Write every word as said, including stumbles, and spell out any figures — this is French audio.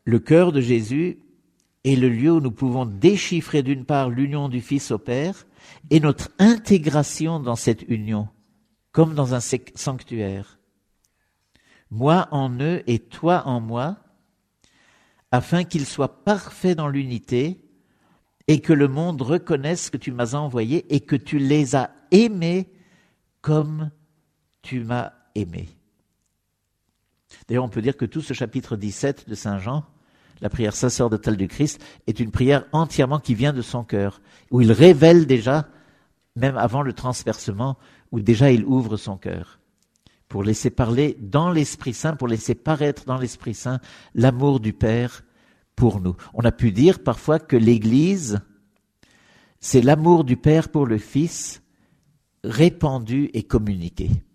Le cœur de Jésus est le lieu où nous pouvons déchiffrer d'une part l'union du Fils au Père et notre intégration dans cette union, comme dans un sanctuaire. Moi en eux et toi en moi, afin qu'ils soient parfaits dans l'unité et que le monde reconnaisse que tu m'as envoyé et que tu les as aimés comme tu m'as aimé. D'ailleurs, on peut dire que tout ce chapitre dix-sept de Saint Jean, la prière sacerdotale du Christ, est une prière entièrement qui vient de son cœur, où il révèle déjà, même avant le transpercement, où déjà il ouvre son cœur, pour laisser parler dans l'Esprit Saint, pour laisser paraître dans l'Esprit Saint l'amour du Père pour nous. On a pu dire parfois que l'Église, c'est l'amour du Père pour le Fils répandu et communiqué.